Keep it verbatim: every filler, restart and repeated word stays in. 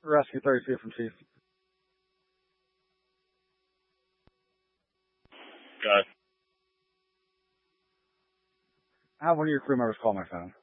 Rescue thirty-two from Chief. Got it. Have one of your crew members call my phone.